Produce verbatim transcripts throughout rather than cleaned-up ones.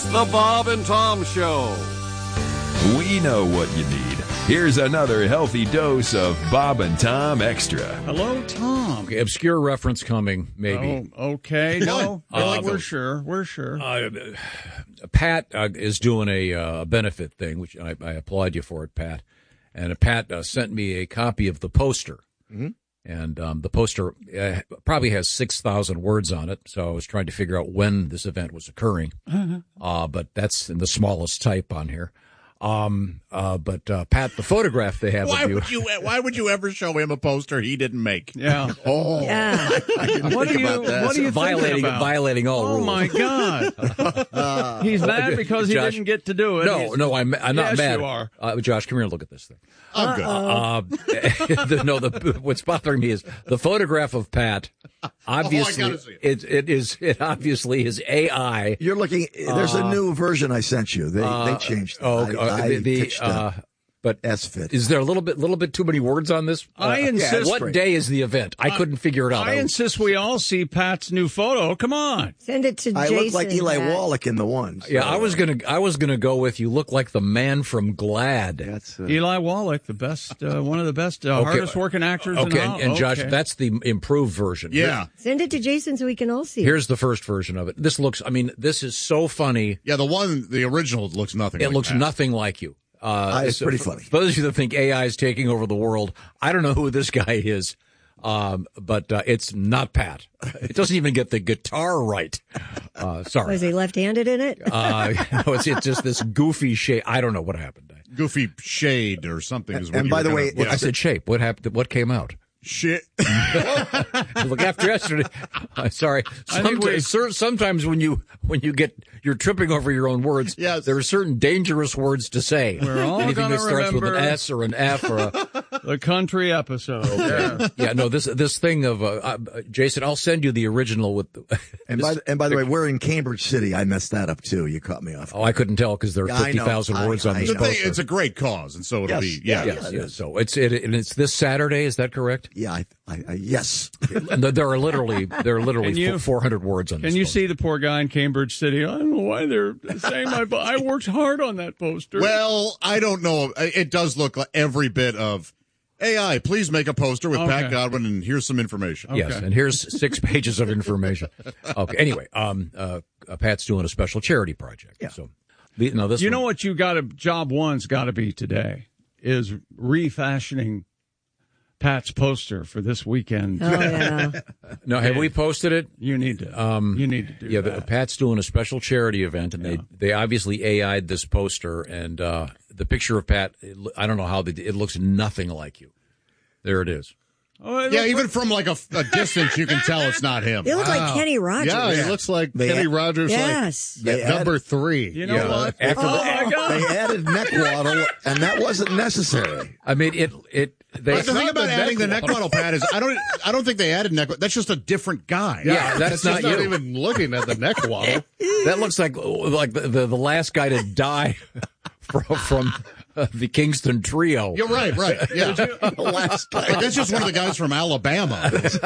The Bob and Tom Show. We know what you need. Here's another healthy dose of Bob and Tom Extra. Hello, Tom. Okay, obscure reference coming, maybe. Oh, okay. No, Uh, no we're sure. We're sure. Uh, Pat uh, is doing a uh, benefit thing, which I, I applaud you for it, Pat. And uh, Pat uh, sent me a copy of the poster. Mm-hmm. And um, the poster uh, probably has six thousand words on it, so I was trying to figure out when this event was occurring. Uh-huh. Uh, but that's in the smallest type on here. Um, uh, but uh, Pat, the photograph they have Why of you. would you? Why would you ever show him a poster he didn't make? Yeah. Oh. Yeah. I didn't What think are you? about that. What are you violating thinking about? violating all Oh rules? my God! He's mad because he Josh, didn't get to do it. No, He's- no, I'm I'm not Yes, mad. you are. Uh, Josh, come here and look at this thing. I'm good. Uh, the, no, the, what's bothering me is the photograph of Pat. Obviously, Oh, gotta see it. it is it obviously is A I. You're looking. There's a new version I sent you. They Uh, they changed. It. Oh, I, uh, I the, the pitched uh, a but S-fit. is there a little bit little bit too many words on this? I Uh, insist- What Great. day is the event? I couldn't figure it out. I insist we all see Pat's new photo. Come on. Send it to I Jason. look like Eli Pat. Wallach in the one. yeah, so, I was gonna I was gonna go with you. Look like the man from Glad. That's uh, Eli Wallach, the best, uh, one of the best, uh, Okay. hardest working actors. Okay, in and, and Josh, okay. that's the improved version. Yeah. Send it to Jason so we can all see it. Here's the first version of it. This looks, I mean, this is so funny. Yeah, the one, the original looks nothing It like looks that. nothing like you. Uh, it's so pretty for- funny. For those of you that think A I is taking over the world, I don't know who this guy is, um, but uh, it's not Pat. It doesn't even get the guitar right. Uh, sorry. Was he left-handed in it? Uh, no, it's, it's just this goofy shape. I don't know what happened. Goofy shade or something. Is what And you by were the gonna- way, yeah. I said shape. What happened? What came out? shit. Look, after yesterday, I'm sorry. I think we- Sometimes, cer- sometimes when you when you get you're tripping over your own words. Yes. There are certain dangerous words to say. We're all Anything gonna that starts with an remember- S or an F or a the country episode. Yeah. yeah. No, this this thing of uh, uh, Jason. I'll send you the original with. The, and by the- and by the way, we're in Cambridge City. I messed that up too. You caught me off. oh, I couldn't tell because there are Yeah, I fifty know. thousand I- words on I this The know. thing, poster. it's a great cause, and so it'll Yes. be. Yeah. Yeah. yes, yes. So it's it and it's this Saturday. Is that correct? Yeah, I, I, I yes. And there are literally there are literally Can you- four hundred words on this. Can you poster. see the poor guy in Cambridge City? I don't know why they're saying my. I worked hard on that poster. Well, I don't know. It does look like every bit of A I. Please make a poster with Okay. Pat Godwin, and here's some information. Yes, Okay. and here's six pages of information. Okay. Anyway, um, uh, uh, Pat's doing a special charity project. Yeah. So, the, no, this You one- know what you got to job one's got to be today is refashioning Pat's poster for this weekend. Oh, yeah. No, have we posted it? You need to. Um, you need to do Yeah, the, that. Pat's doing a special charity event, and they they obviously A I'd this poster, and uh, the picture of Pat. It, lo- I don't know how they, it looks nothing like you. There it is. Oh, it Yeah, looks even like- from like a, a distance, you can tell it's not him. They look like Kenny Rogers. Yeah, he looks like They Kenny had- Rogers. Yes. Like They number three. You know Yeah. what? After oh the- my God! They added neck waddle, and that wasn't necessary. I mean, it it. They, But the thing about adding the neck model, Pat, is I don't I don't think they added neck. That's just a different guy. Yeah, that's not you. even looking at the neck waddle. That looks like like the the, the last guy to die from from uh, the Kingston Trio. You're right, right. Yeah, the last guy. Like, that's just one of the guys from Alabama.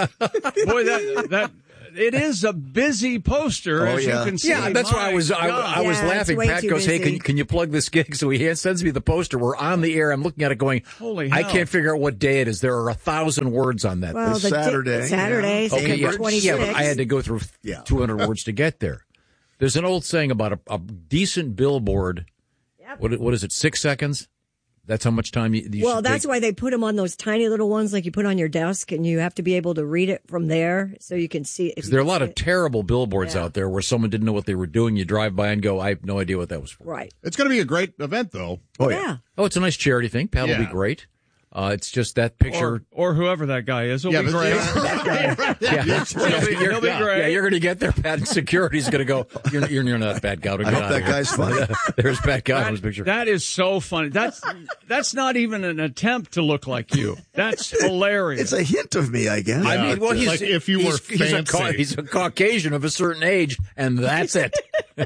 Boy, that that it is a busy poster, Oh, as yeah. you can see. Yeah, that's why I was I, I was Yeah, it's laughing. way Pat too goes, "Hey, busy. can can you plug this gig?" So he sends me the poster. We're on the air. I'm looking at it, going, Holy I hell. can't figure out what day it is. There are a thousand words on that. Well, It's the di- Saturday. Saturday, okay, yeah, September twenty-sixth. yeah, but I had to go through Yeah. two hundred words to get there. There's an old saying about a, a decent billboard. What what is it? Six seconds. That's how much time you. you Well, should that's take. why they put them on those tiny little ones like you put on your desk, and you have to be able to read it from there so you can see it. if 'Cause you there are a can lot see of it. terrible billboards Yeah. out there where someone didn't know what they were doing. You drive by and go, I have no idea what that was for. Right. It's going to be a great event, though. Oh Yeah. Oh, it's a nice charity thing. Pat will Yeah. be great. Uh, it's just that picture. Or, or whoever that guy is. He'll Yeah, be but- great. Yeah, He'll be, he'll be great. Yeah, you're going to get there, Pat, and security's going to go, you're, you're, you're not Pat Gowden. I Get hope out that of here." guy's funny. There's Pat Gowden's That- picture. that is so funny. That's that's not even an attempt to look like you. That's hilarious. It's a hint of me, I guess. I mean, well, he's like if you he's, were he's a, ca- fancy. he's a Caucasian of a certain age, and that's it.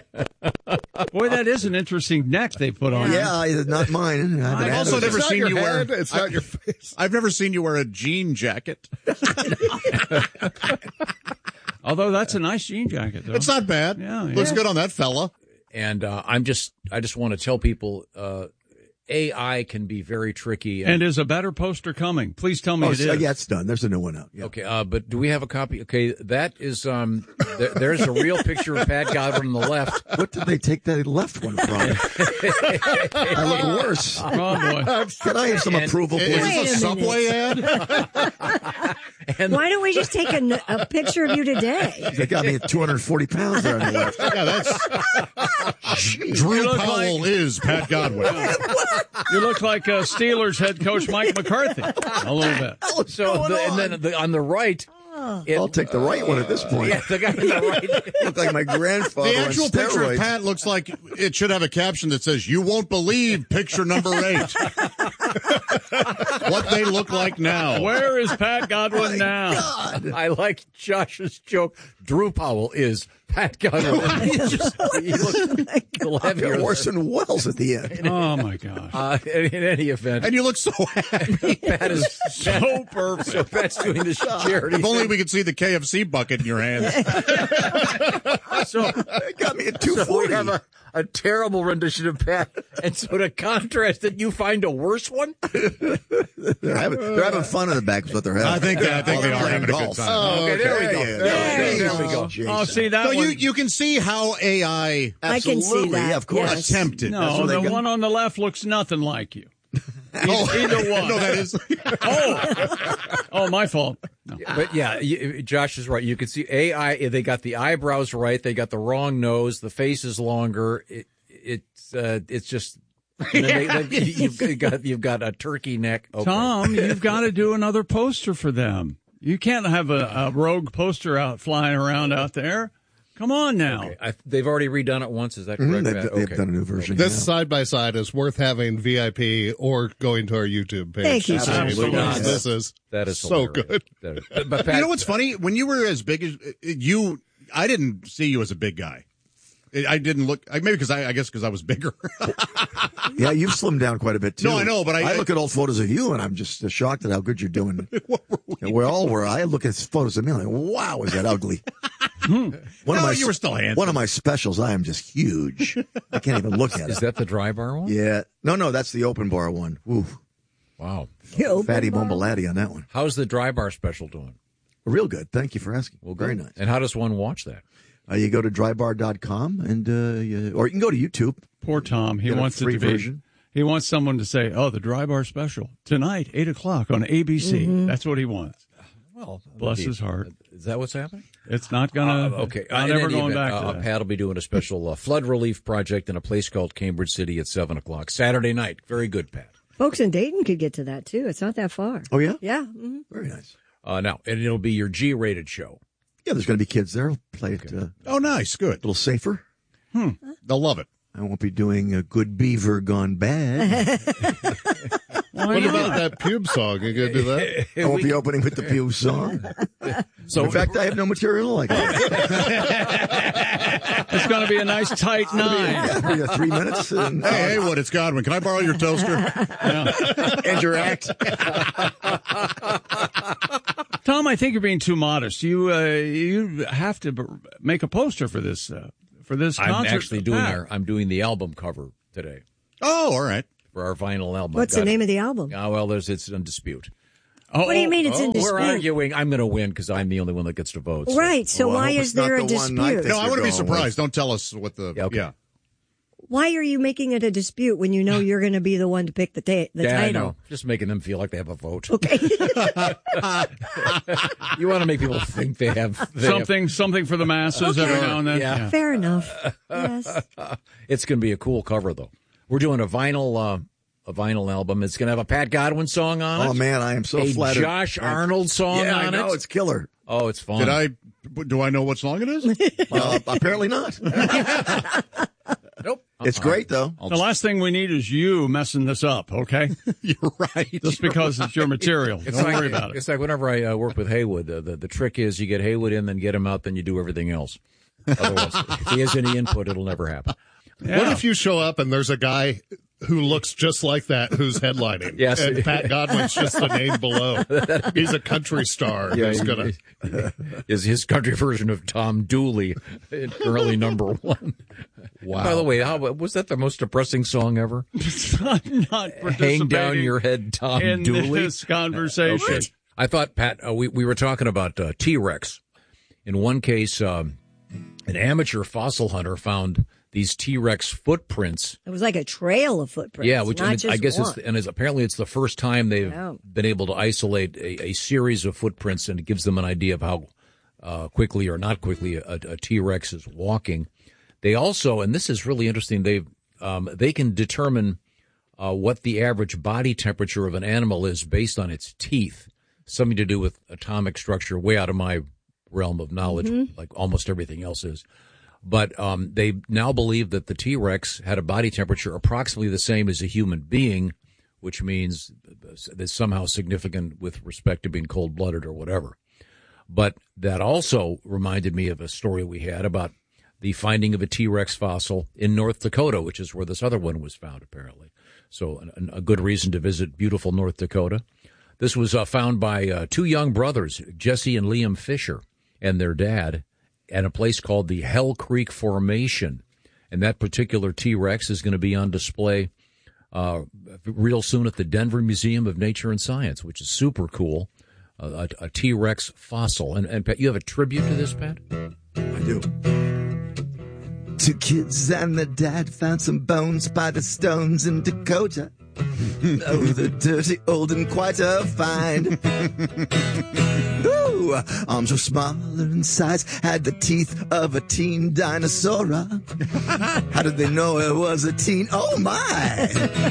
Boy, that is an interesting neck they put on. yeah, I, not mine. I haven't I've had also it. never It's seen not you your wear. head. It's not your face. I've never seen you wear a jean jacket. Although that's a nice jean jacket, though. It's not bad. Yeah, yeah. Looks good on that fella. and uh, I'm just I just want to tell people uh, A I can be very tricky. And is a better poster coming? Please tell me Oh, it so- is. yeah, it's done. There's a new one out. Yeah. Okay, uh, but do we have a copy? Okay, that is um, there, there's a real picture of Pat Godwin on the left. What did they take that left one from? I look worse. Oh, boy. Can I have some And- approval, Is please? Wait this a a minute. Subway ad? And Why don't we just take a, a picture of you today? They got me at two hundred forty pounds there on the left. Yeah, that's Drew look Powell like- is Pat Godwin. You look like uh, Steelers head coach Mike McCarthy a little bit. so the, and then the, on the right, it, I'll take the right one at this point. yeah, the guy on the right. Look like my grandfather The actual on picture of steroids. Pat looks like it should have a caption that says, "You won't believe picture number eight." What they look like now. Where is Pat Godwin now? I like Josh's joke. Drew Powell is Pat Godwin. He just, he looks Oh heavier. Orson Welles at the end. Oh, my gosh. Uh, in, in any event, And you look so happy. Pat is So perfect. so Pat's doing this charity. If only we could see the K F C bucket in your hands. So, They got me at so we two forty. have a, a terrible rendition of Pat, and so to contrast it, you find a worse one. They're having, they're having fun in the back is what they're having. I think I think While they they're are playing having a good golf. time. Oh, okay, there we go. yeah, There, yeah. there we go. Jason. Oh, see, that So one. you you can see how A I I can see Absolutely, that. yeah, of course. yes. attempted. That's no, what they the got. one on the left looks nothing like you. Oh, Either one. No, that is. Oh, oh, my fault. No. But yeah, you, Josh is right. You can see A I. They got the eyebrows right. They got the wrong nose. The face is longer. It, it's uh, it's just. And then they, they, you've got you've got a turkey neck. Okay. Tom, you've got to do another poster for them. You can't have a, a rogue poster out flying around out there. Come on now. Okay. I, they've already redone it once. Is that Mhm, correct? they've, Matt? they've Okay. done a new version. This yeah. side by side is worth having V I P or going to our YouTube page. Thank you, to see Absolutely. because This is That is so hilarious. good. That is, but, but Pat, You know what's funny? When you were as big as you, I didn't see you as a big guy. I didn't look. Maybe because I, I guess because I was bigger. Yeah, you've slimmed down quite a bit too. No, I know, but I- I look at old photos of you and I'm just uh, shocked at how good you're doing. And we all were. I look at photos of me and I'm like, wow, is that ugly? One No, of my you were still handsome. One of my specials, I am just huge. I can't even look at is it. that the dry bar one? Yeah, no, no, that's the open bar one. Ooh, Wow. Yo, fatty bombalatti on that one. How's the dry bar special doing? Real good. Thank you for asking. Well, Very good. nice. And how does one watch that? Uh, you go to dry bar dot com and uh, you, or you can go to YouTube. Poor Tom. He Get a wants it free to be. version. He wants someone to say, "Oh, the dry bar special tonight, eight o'clock on A B C." That's what he wants. Well, Bless his heart. Is that what's happening? It's not gonna. Uh, okay. I'm Uh, in never any going event, back uh, to that. Pat will be doing a special uh, flood relief project in a place called Cambridge City at seven o'clock Saturday night. Very good, Pat. folks in Dayton could get to that too. It's not that far. Oh yeah, Yeah. mhm. very nice. Uh, now, and it'll be your G-rated show. Yeah, there's going to be kids there. I'll play it uh, a Oh, nice, good. little safer. They'll love it. I won't be doing a Good Beaver Gone Bad. Why What not? about that pube song? You gonna do that? I won't be opening with the Pew song. So, In fact, I have no material like that. It's going to be a nice tight nine. Yeah, yeah, three minutes and, uh, Hey, Haywood, it's Godwin. Can I borrow your toaster? and your act. Tom, I think you're being too modest. You uh, you have to b- make a poster for this uh, for this I'm concert. actually doing Pat. our, I'm doing the album cover today Oh, all right. for our vinyl album. What's I've the got name it. of the album? Oh, well, there's it's in dispute. Oh, What do you mean it's in We're dispute? arguing. I'm going to win because I'm the only one that gets to vote. so- Right. So Well, I why hope is it's not there a the one night dispute? that- No, I you're want to be going surprised. Don't tell us what the. Yeah, okay. Yeah. Why are you making it a dispute when you know you're going to be the one to pick the, ta- the Yeah, I title? know. Just making them feel like they have a vote. Okay. You want to make people think they have they have- something something for the masses every now and then. Yeah. Fair enough. Yes. It's going to be a cool cover, though. We're doing a vinyl uh, a vinyl album. It's going to have a Pat Godwin song on it. Oh man, I am so a flattered. Josh Arnold song Yeah, on I know it. it's killer. Oh, it's fun. Did I? Do I know what song it is? Uh, apparently not. Nope. It's great though. The last thing we need is you messing this up, okay? You're right. Just because it's your material. It's Don't like, worry about it. It's like whenever I uh, work with Haywood, uh, the, the trick is you get Haywood in, then get him out, then you do everything else. Otherwise, if he has any input, it'll never happen. Yeah. What if you show up and there's a guy who looks just like that who's headlining. Yes. And Pat Godwin's just the name below. He's a country star. Yeah, who's he- gonna. is his country version of Tom Dooley, currently number one. Wow. By the way, how was that the most depressing song ever? I'm not Hang down participating your head, Tom in Dooley. this conversation. Okay. I thought, Pat, uh, we, we were talking about uh, T-Rex. In one case, um, an amateur fossil hunter found these T-Rex footprints. It was like a trail of footprints. Yeah, which not and just I guess one. it's and it's, apparently it's the first time they've Yeah. been able to isolate a, a series of footprints, and it gives them an idea of how uh, quickly or not quickly a, a T-Rex is walking. They also, and this is really interesting, they um, they can determine uh, what the average body temperature of an animal is based on its teeth. Something to do with atomic structure, way out of my realm of knowledge, Mm-hmm. like almost everything else is. But um, they now believe that the T-Rex had a body temperature approximately the same as a human being, which means that's somehow significant with respect to being cold-blooded or whatever. But that also reminded me of a story we had about the finding of a T-Rex fossil in North Dakota, which is where this other one was found, apparently. So a, a good reason to visit beautiful North Dakota. This was uh, found by uh, two young brothers, Jesse and Liam Fisher, and their dad, at a place called the Hell Creek Formation. And that particular T-Rex is going to be on display uh, real soon at the Denver Museum of Nature and Science, which is super cool. Uh, a, a T-Rex fossil. And, and Pat, you have a tribute to this, Pat? I do. Two kids and their dad found some bones by the stones in Dakota. Oh, the dirty old and quite a find. Ooh, arms were smaller in size, had the teeth of a teen dinosaur. How did they know it was a teen? Oh, my.